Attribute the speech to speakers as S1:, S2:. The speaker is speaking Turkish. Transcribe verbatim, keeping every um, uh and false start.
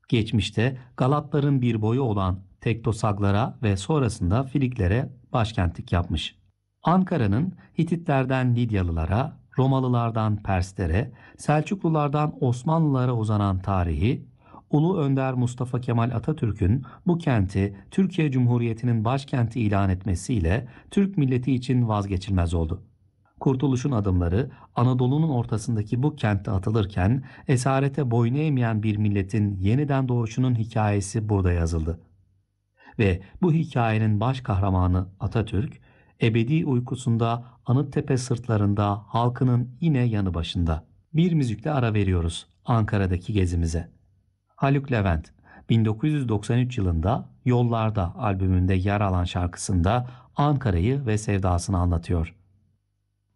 S1: Geçmişte Galatların bir boyu olan Tektosaglara ve sonrasında Filiklere başkentlik yapmış. Ankara'nın Hititlerden Lidyalılara, Romalılardan Perslere, Selçuklulardan Osmanlılara uzanan tarihi, Ulu Önder Mustafa Kemal Atatürk'ün bu kenti Türkiye Cumhuriyeti'nin başkenti ilan etmesiyle Türk milleti için vazgeçilmez oldu. Kurtuluşun adımları Anadolu'nun ortasındaki bu kentte atılırken esarete boyun eğmeyen bir milletin yeniden doğuşunun hikayesi burada yazıldı. Ve bu hikayenin baş kahramanı Atatürk, ebedi uykusunda Anıttepe sırtlarında halkının yine yanı başında. Bir müzikle ara veriyoruz Ankara'daki gezimize. Haluk Levent, bin dokuz yüz doksan üç yılında Yollarda albümünde yer alan şarkısında Ankara'yı ve sevdasını anlatıyor.